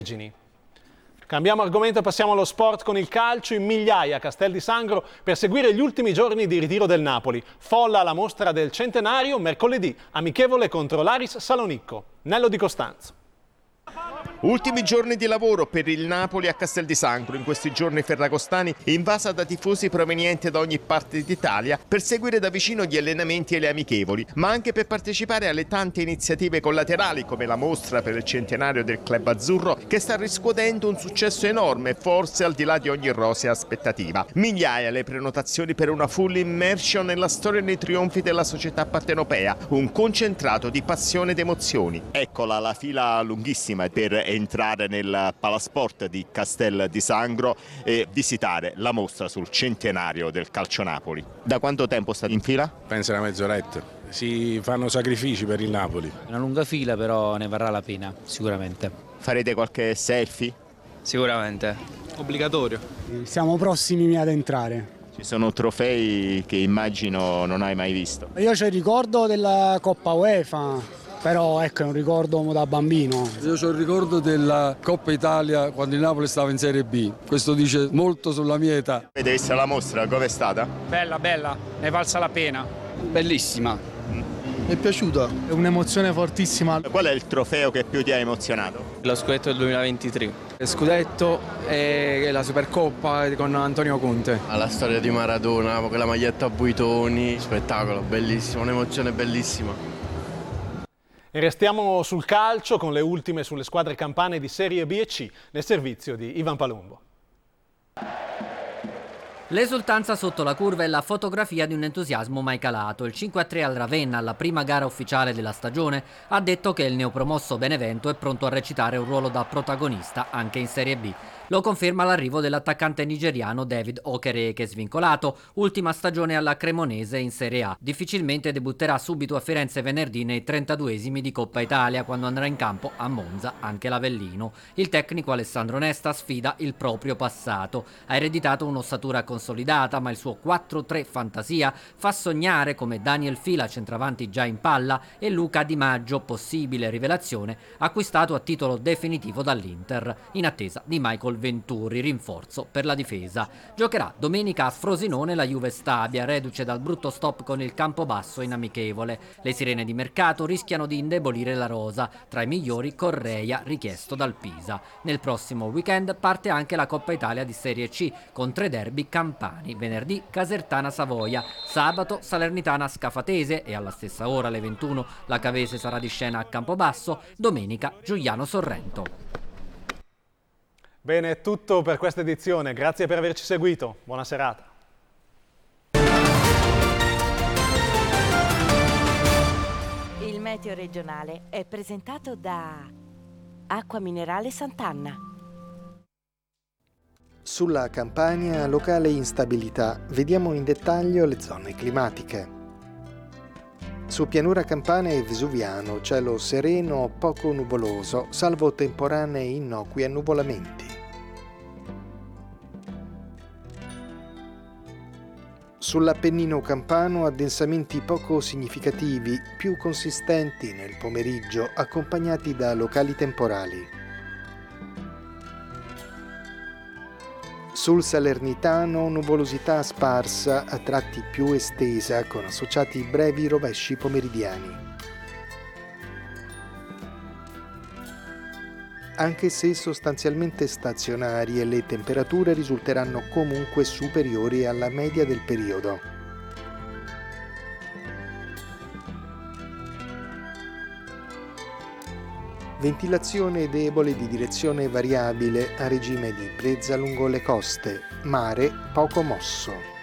Cambiamo argomento e passiamo allo sport con il calcio. In migliaia a Castel di Sangro per seguire gli ultimi giorni di ritiro del Napoli. Folla la mostra del centenario, mercoledì amichevole contro l'Aris Salonicco. Nello Di Costanzo. Ultimi giorni di lavoro per il Napoli a Castel di Sangro, in questi giorni ferragostani invasa da tifosi provenienti da ogni parte d'Italia per seguire da vicino gli allenamenti e le amichevoli, ma anche per partecipare alle tante iniziative collaterali come la mostra per il centenario del club azzurro che sta riscuotendo un successo enorme, forse al di là di ogni rosea aspettativa. Migliaia le prenotazioni per una full immersion nella storia dei trionfi della società partenopea, un concentrato di passione ed emozioni. Eccola la fila lunghissima per entrare nel Palasport di Castel di Sangro e visitare la mostra sul centenario del calcio Napoli. Da quanto tempo state in fila? Penso una mezz'oretta. Si fanno sacrifici per il Napoli. Una lunga fila, però ne varrà la pena, sicuramente. Farete qualche selfie? Sicuramente. Obbligatorio. Siamo prossimi ad entrare. Ci sono trofei che immagino non hai mai visto. Io c'ho il ricordo della Coppa UEFA. Però ecco, è un ricordo da bambino. Io ho il ricordo della Coppa Italia quando il Napoli stava in Serie B. Questo dice molto sulla mia età. Avete visto la mostra? Com'è stata? Bella, bella, ne valsa la pena. Bellissima. Mi è piaciuta. È un'emozione fortissima. Qual è il trofeo che più ti ha emozionato? Lo scudetto del 2023. Il scudetto e la Supercoppa con Antonio Conte. La storia di Maradona, con la maglietta a buitoni. Spettacolo, bellissimo, un'emozione bellissima. E restiamo sul calcio con le ultime sulle squadre campane di Serie B e C nel servizio di Ivan Palumbo. L'esultanza sotto la curva è la fotografia di un entusiasmo mai calato. Il 5-3 al Ravenna, alla prima gara ufficiale della stagione, ha detto che il neopromosso Benevento è pronto a recitare un ruolo da protagonista anche in Serie B. Lo conferma l'arrivo dell'attaccante nigeriano David Okereke, svincolato, ultima stagione alla Cremonese in Serie A. Difficilmente debutterà subito a Firenze venerdì nei 32esimi di Coppa Italia, quando andrà in campo a Monza anche l'Avellino. Il tecnico Alessandro Nesta sfida il proprio passato. Ha ereditato un'ossatura consolidata, ma il suo 4-3 fantasia fa sognare come Daniel Fila, centravanti già in palla, e Luca Di Maggio, possibile rivelazione, acquistato a titolo definitivo dall'Inter, in attesa di Michael Venturi, rinforzo per la difesa. Giocherà domenica a Frosinone la Juve Stabia, reduce dal brutto stop con il Campobasso in amichevole. Le sirene di mercato rischiano di indebolire la rosa, tra i migliori Correia, richiesto dal Pisa. Nel prossimo weekend parte anche la Coppa Italia di Serie C, con 3 derby campani: venerdì Casertana Savoia, sabato Salernitana Scafatese e alla stessa ora alle 21 la Cavese sarà di scena a Campobasso, domenica Giuliano Sorrento. Bene, è tutto per questa edizione. Grazie per averci seguito. Buona serata. Il meteo regionale è presentato da Acqua Minerale Sant'Anna. Sulla Campania, locale instabilità. Vediamo in dettaglio le zone climatiche. Su pianura campana e vesuviano, cielo sereno, poco nuvoloso, salvo temporanei innocui annuvolamenti. Sull'Appennino campano, addensamenti poco significativi, più consistenti nel pomeriggio, accompagnati da locali temporali. Sul Salernitano, nuvolosità sparsa, a tratti più estesa, con associati brevi rovesci pomeridiani. Anche se sostanzialmente stazionarie, le temperature risulteranno comunque superiori alla media del periodo. Ventilazione debole di direzione variabile a regime di brezza lungo le coste, mare poco mosso.